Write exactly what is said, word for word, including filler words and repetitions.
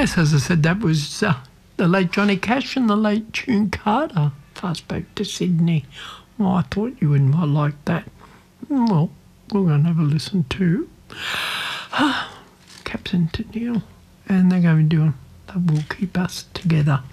Yes, as I said, that was uh, the late Johnny Cash and the late June Carter. Fast back to Sydney. Oh, I thought you would might like that. Well, we're going to have a listen to Captain Tennille, and they're going to be doing That Will Keep Us Together.